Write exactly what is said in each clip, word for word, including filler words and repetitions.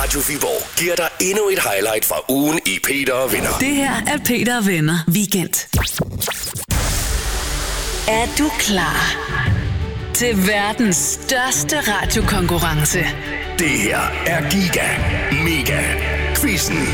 Radio Viborg giver dig endnu et highlight fra ugen i Peter og Venner. Det her er Peter og Venner Weekend. Er du klar til verdens største radiokonkurrence? Det her er Giga Mega Quizzen.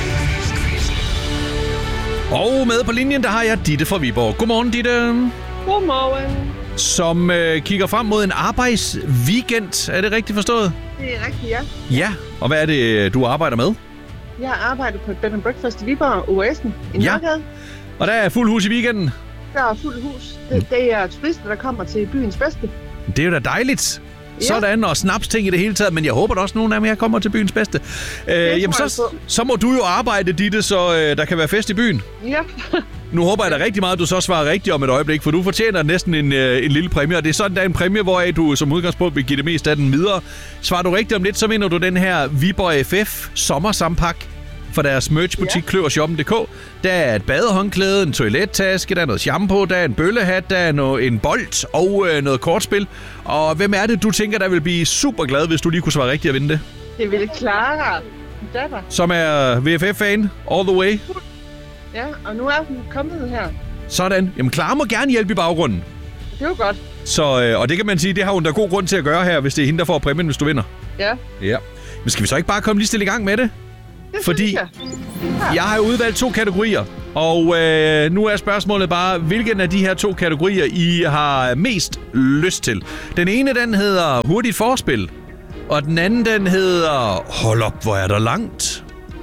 Og med på linjen, der har jeg Ditte fra Viborg. Godmorgen, Ditte. Godmorgen. Som øh, kigger frem mod en arbejdsweekend. Er det rigtigt forstået? Det er rigtigt, ja. Ja, og hvad er det, du arbejder med? Jeg arbejder på et bed and breakfast i Viborg, O S'en i Ja. Nørregade. Og der er fuld hus i weekenden. Der er fuldt hus. Det, det er turister, der kommer til byens bedste. Det er jo da dejligt. Ja. Sådan, og snapsting i det hele taget, men jeg håber da også, at nogle af jer kommer til byens bedste. Øh, jamen, tror jeg så, på. så må du jo arbejde, Ditte, så øh, der kan være fest i byen. Ja. Nu håber jeg da rigtig meget, at du så svarer rigtigt om et øjeblik, for du fortjener næsten en, øh, en lille præmie, og det er sådan, der er en præmie, hvoraf du som udgangspunkt vil give det meste af den videre. Svarer du rigtigt om lidt, så vinder du den her Viborg F F sommersampak for deres merchbutik ja. kløvershoppen punktum d k. Der er et badehåndklæde, en toilettaske, der er noget shampoo, der er en bøllehat, der er noget, en bold og øh, noget kortspil. Og hvem er det, du tænker, der vil blive super glad, hvis du lige kunne svare rigtigt og vinde det? Det vil Clara. Datter. Som er V F F-fan all the way. Ja, og nu er hun kommet her. Sådan. Jamen, Clara må gerne hjælpe i baggrunden. Det er jo godt. Så, øh, og det kan man sige, det har hun da god grund til at gøre her, hvis det er hende, der får præmien, hvis du vinder. Ja. Ja. Men skal vi så ikke bare komme lige stille i gang med det? Det Fordi synes jeg. Ja. jeg har jo udvalgt to kategorier, og øh, nu er spørgsmålet bare, hvilken af de her to kategorier, I har mest lyst til. Den ene, den hedder hurtigt forspil, og den anden, den hedder hold op, hvor er der langt.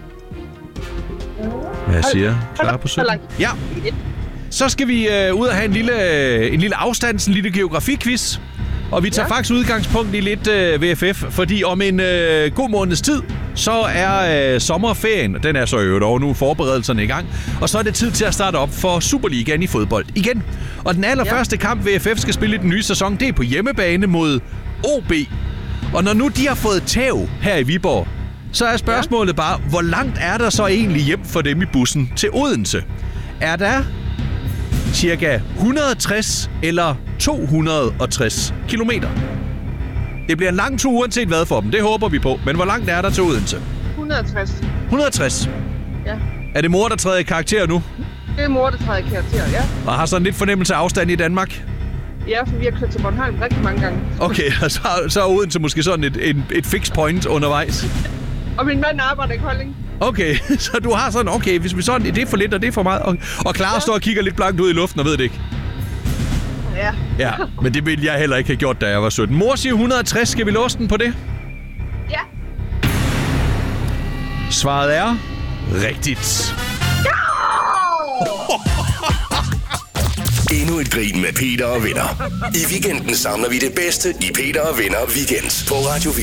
Hvad siger jeg? Klar på sytten? Ja. Så skal vi øh, ud og have en lille, en lille afstands, en lille geografiquiz. Og vi tager ja. faktisk udgangspunkt i lidt øh, V F F, fordi om en øh, god måneds tid, så er øh, sommerferien, den er så øvrigt over nu, forberedelserne i gang, og så er det tid til at starte op for Superligaen i fodbold igen. Og den allerførste ja. kamp, V F F skal spille i den nye sæson, det er på hjemmebane mod O B. Og når nu de har fået tæv her i Viborg, så er spørgsmålet ja. bare, hvor langt er der så egentlig hjem for dem i bussen til Odense? Er der cirka et hundrede og tres eller to hundrede og tres kilometer? Det bliver en lang tur uanset hvad for dem, det håber vi på. Men hvor langt er der til Odense? et hundrede og tres. et hundrede og tres? Ja. Er det mor, der træder i karakter nu? Det er mor, der træder i karakter, ja. Og har sådan lidt fornemmelse af afstand i Danmark? Ja, for vi har kørt til Bornholm rigtig mange gange. Okay, og så, så er Odense måske sådan et, et, et fix point undervejs. Og min mand arbejder i Kolding. Okay, så du har sådan, okay, hvis vi sådan, det er for lidt, og det er for meget. Og, og Clara ja. står og kigger lidt blankt ud i luften og ved det ikke. Ja. Ja, men det ville jeg heller ikke have gjort, da jeg var sytten. Mor siger et hundrede og tres, skal vi låse den på det? Ja. Svaret er rigtigt. Endnu et grin med Peter og Venner. I weekenden samler vi det bedste i Peter og Venner Weekend på Radio Viborg.